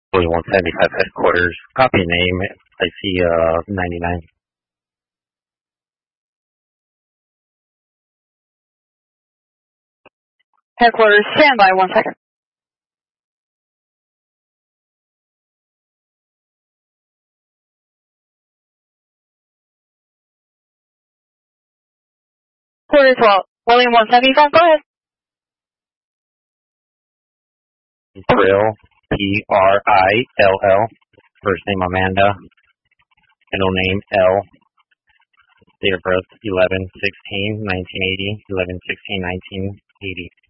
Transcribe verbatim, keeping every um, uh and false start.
Boeing one seventy-five headquarters. Copy name. I see uh ninety-nine. Headquarters, stand by one second. Headquarters, well, William one seventy-five, go ahead. Prill, P R I L L. First name Amanda. Middle name L. Date of birth eleven sixteen nineteen eighty. eleven sixteen nineteen eighty.